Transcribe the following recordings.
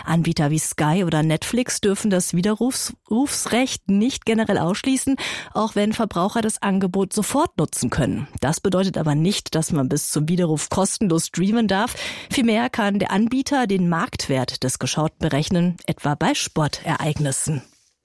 Anbieter wie Sky oder Netflix dürfen das Widerrufsrecht nicht generell ausschließen, auch wenn Verbraucher das Angebot sofort nutzen können. Das bedeutet aber nicht, dass man bis zum Widerruf kostenlos streamen darf. Vielmehr kann der Anbieter den Marktwert des Geschauten berechnen, etwa bei Sportereignissen.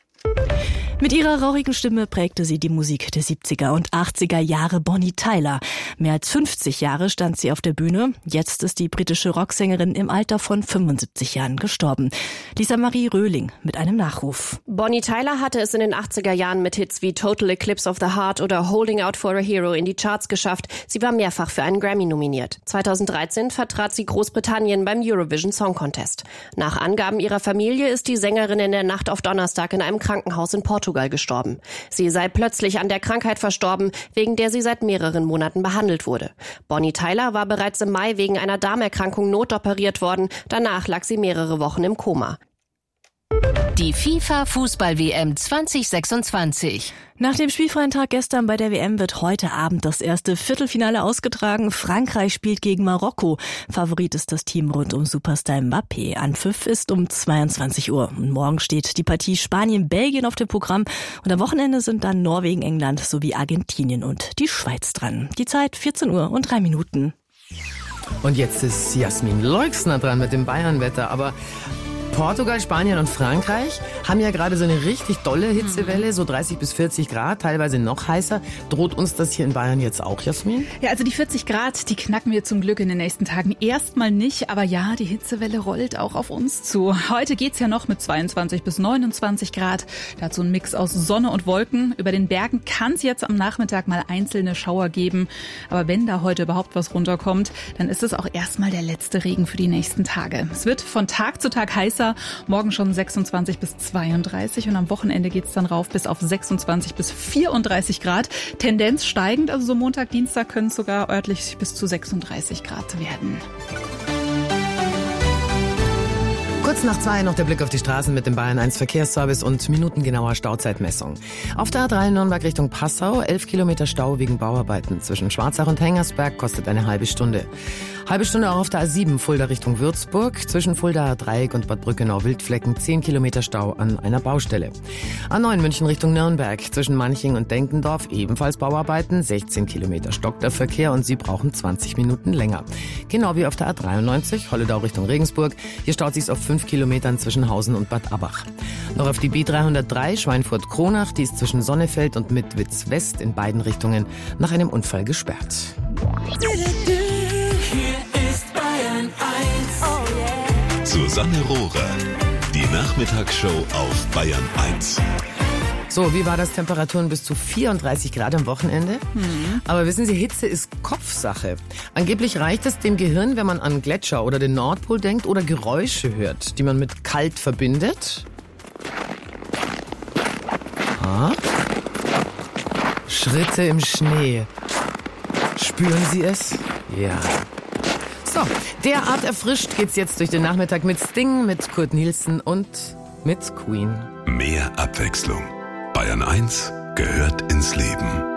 Mit ihrer rauchigen Stimme prägte sie die Musik der 70er und 80er Jahre Bonnie Tyler. Mehr als 50 Jahre stand sie auf der Bühne. Jetzt ist die britische Rocksängerin im Alter von 75 Jahren gestorben. Lisa Marie Röhling mit einem Nachruf. Bonnie Tyler hatte es in den 80er Jahren mit Hits wie Total Eclipse of the Heart oder Holding Out for a Hero in die Charts geschafft. Sie war mehrfach für einen Grammy nominiert. 2013 vertrat sie Großbritannien beim Eurovision Song Contest. Nach Angaben ihrer Familie ist die Sängerin in der Nacht auf Donnerstag in einem Krankenhaus in Portugal gestorben. Sie sei plötzlich an der Krankheit verstorben, wegen der sie seit mehreren Monaten behandelt wurde. Bonnie Tyler war bereits im Mai wegen einer Darmerkrankung notoperiert worden. Danach lag sie mehrere Wochen im Koma. Die FIFA-Fußball-WM 2026. Nach dem spielfreien Tag gestern bei der WM wird heute Abend das erste Viertelfinale ausgetragen. Frankreich spielt gegen Marokko. Favorit ist das Team rund um Superstar Mbappé. Anpfiff ist um 22 Uhr. Und morgen steht die Partie Spanien-Belgien auf dem Programm. Und am Wochenende sind dann Norwegen, England sowie Argentinien und die Schweiz dran. Die Zeit 14 Uhr und 3 Minuten. Und jetzt ist Jasmin Leuxner dran mit dem Bayernwetter. Aber Portugal, Spanien und Frankreich haben ja gerade so eine richtig dolle Hitzewelle, so 30 bis 40 Grad, teilweise noch heißer. Droht uns das hier in Bayern jetzt auch, Jasmin? Ja, also die 40 Grad, die knacken wir zum Glück in den nächsten Tagen erstmal nicht. Aber ja, die Hitzewelle rollt auch auf uns zu. Heute geht's ja noch mit 22 bis 29 Grad. Dazu ein Mix aus Sonne und Wolken. Über den Bergen kann es jetzt am Nachmittag mal einzelne Schauer geben. Aber wenn da heute überhaupt was runterkommt, dann ist es auch erstmal der letzte Regen für die nächsten Tage. Es wird von Tag zu Tag heißer. Morgen schon 26 bis 32 und am Wochenende geht's dann rauf bis auf 26 bis 34 Grad. Tendenz steigend, also so Montag, Dienstag können es sogar örtlich bis zu 36 Grad werden. Kurz nach 2 noch der Blick auf die Straßen mit dem Bayern 1 Verkehrsservice und minutengenauer Stauzeitmessung. Auf der A3 Nürnberg Richtung Passau, 11 Kilometer Stau wegen Bauarbeiten. Zwischen Schwarzach und Hengersberg kostet eine halbe Stunde. Halbe Stunde auch auf der A7 Fulda Richtung Würzburg. Zwischen Fuldaer Dreieck und Bad Brückenau-Wildflecken 10 Kilometer Stau an einer Baustelle. A9 München Richtung Nürnberg. Zwischen Manching und Denkendorf ebenfalls Bauarbeiten. 16 Kilometer stockt der Verkehr und Sie brauchen 20 Minuten länger. Genau wie auf der A93 Holledau Richtung Regensburg. Hier staut sich's auf 5 Kilometern zwischen Hausen und Bad Abbach. Noch auf die B303 Schweinfurt-Kronach. Die ist zwischen Sonnefeld und Mitwitz West in beiden Richtungen nach einem Unfall gesperrt. Susanne Rohrer, die Nachmittagsshow auf Bayern 1. So, wie war das? Temperaturen bis zu 34 Grad am Wochenende? Aber wissen Sie, Hitze ist Kopfsache. Angeblich reicht es dem Gehirn, wenn man an Gletscher oder den Nordpol denkt oder Geräusche hört, die man mit kalt verbindet. Schritte im Schnee. Spüren Sie es? Ja. So, derart erfrischt geht's jetzt durch den Nachmittag mit Sting, mit Kurt Nielsen und mit Queen. Mehr Abwechslung. Bayern 1 gehört ins Leben.